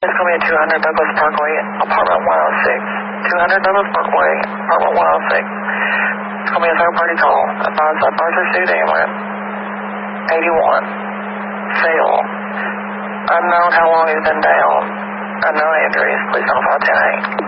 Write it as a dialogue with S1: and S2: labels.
S1: It's going to be at 200 Douglas Parkway, apartment 106. 200 Douglas Parkway, apartment 106. It's going to be a third-party call. Advise that both received ambulance. 81. Fail. Unknown how long he's been down. Unknown injuries. Please call 510-8.